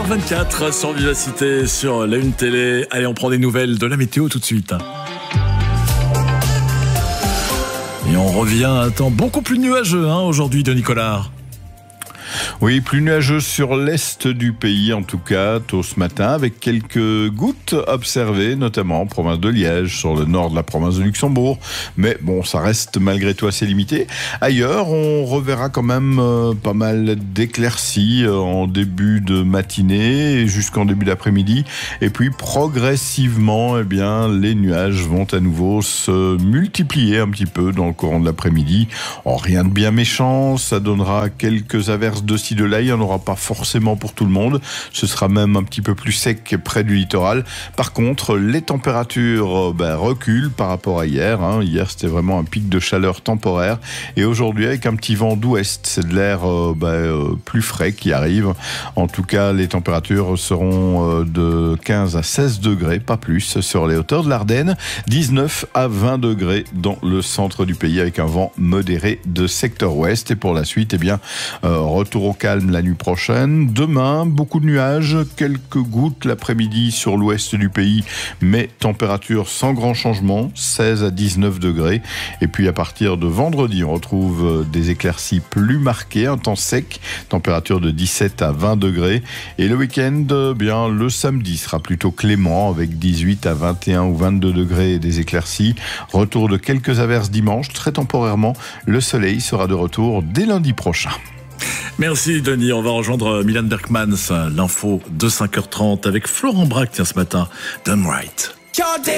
8h24 sur Vivacité, sur la Une Télé. Allez, on prend des nouvelles de la météo tout de suite. Et on revient à un temps beaucoup plus nuageux aujourd'hui de Nicolas. Oui, plus nuageux sur l'est du pays, en tout cas, tôt ce matin, avec quelques gouttes observées, notamment en province de Liège, sur le nord de la province de Luxembourg. Mais bon, ça reste malgré tout assez limité. Ailleurs, on reverra quand même pas mal d'éclaircies en début de matinée et jusqu'en début d'après-midi. Et puis, progressivement, les nuages vont à nouveau se multiplier un petit peu dans le courant de l'après-midi. Rien de bien méchant, ça donnera quelques averses de ci, de là, il n'y en aura pas forcément pour tout le monde. Ce sera même un petit peu plus sec près du littoral. Par contre, les températures reculent par rapport à hier. Hier, c'était vraiment un pic de chaleur temporaire. Et aujourd'hui, avec un petit vent d'ouest, c'est de l'air plus frais qui arrive. En tout cas, les températures seront de 15 à 16 degrés, pas plus, sur les hauteurs de l'Ardenne. 19 à 20 degrés dans le centre du pays, avec un vent modéré de secteur ouest. Et pour la suite, retour au calme la nuit prochaine. Demain, beaucoup de nuages, quelques gouttes l'après-midi sur l'ouest du pays, mais température sans grand changement, 16 à 19 degrés. Et puis à partir de vendredi, on retrouve des éclaircies plus marquées, un temps sec, température de 17 à 20 degrés. Et le week-end, le samedi sera plutôt clément, avec 18 à 21 ou 22 degrés et des éclaircies. Retour de quelques averses dimanche, très temporairement. Le soleil sera de retour dès lundi prochain. Merci Denis, on va rejoindre Milan Berkmans, l'info de 5h30 avec Florent Braque ce matin. Done Right.